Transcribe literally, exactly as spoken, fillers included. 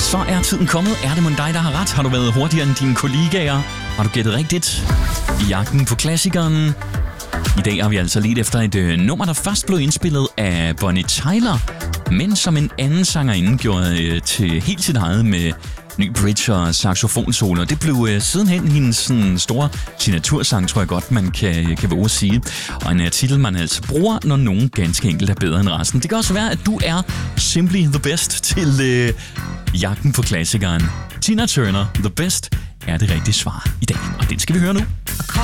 Så er tiden kommet. Er det mon dig, der har ret? Har du været hurtigere end dine kollegaer? Har du gættet rigtigt? I jagten på klassikeren. I dag har vi altså lidt efter et øh, nummer, der først blev indspillet af Bonnie Tyler, men som en anden sangerinde gjorde øh, til helt sit eget med ny bridge og saxofonsolo. Det blev øh, sidenhen hendes sådan, store signatursang, tror jeg godt, man kan, kan våge at sige. Og en uh, titel, man altså bruger, når nogen ganske enkelt er bedre end resten. Det kan også være, at du er simply the best til øh, jagten på klassikeren. Tina Turner, The Best, er det rigtige svar i dag. Og den skal vi høre nu.